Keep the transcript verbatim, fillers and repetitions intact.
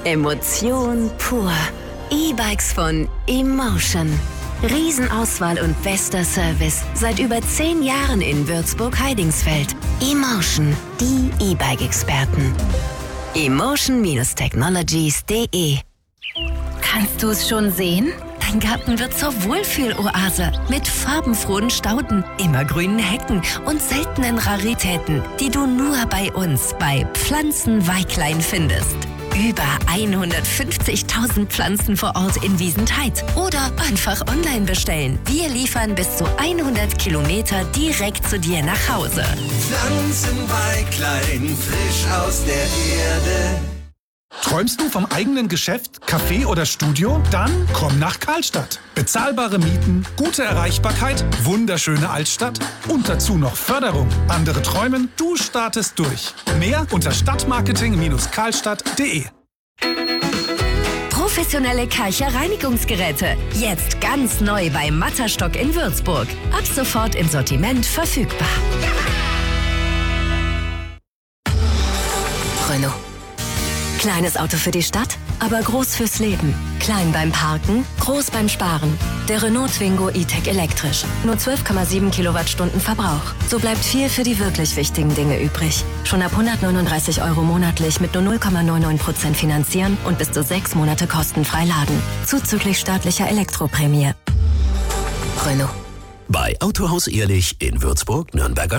Emotion pur. E-Bikes von Emotion. Riesenauswahl und bester Service. Seit über zehn Jahren in Würzburg-Heidingsfeld. Emotion, die E-Bike-Experten. emotion Technologies punkt de. Kannst du es schon sehen? Dein Garten wird zur Wohlfühloase mit farbenfrohen Stauden, immergrünen Hecken und seltenen Raritäten, die du nur bei uns bei Pflanzenweiklein findest. Über hundertfünfzigtausend Pflanzen vor Ort in Wiesentheit. Oder einfach online bestellen. Wir liefern bis zu hundert Kilometer direkt zu dir nach Hause. Pflanzenweiklein, frisch aus der Erde. Träumst du vom eigenen Geschäft, Café oder Studio? Dann komm nach Karlstadt. Bezahlbare Mieten, gute Erreichbarkeit, wunderschöne Altstadt und dazu noch Förderung. Andere träumen, du startest durch. Mehr unter stadtmarketing Karlstadt punkt de. Professionelle Karcher Reinigungsgeräte. Jetzt ganz neu bei Matterstock in Würzburg. Ab sofort im Sortiment verfügbar. Renault. Kleines Auto für die Stadt, aber groß fürs Leben. Klein beim Parken, groß beim Sparen. Der Renault Twingo E-Tech elektrisch. Nur zwölf Komma sieben Kilowattstunden Verbrauch. So bleibt viel für die wirklich wichtigen Dinge übrig. Schon ab hundertneununddreißig Euro monatlich mit nur null Komma neunundneunzig Prozent finanzieren und bis zu sechs Monate kostenfrei laden. Zuzüglich staatlicher Elektroprämie. Renault. Bei Autohaus Ehrlich in Würzburg, Nürnberger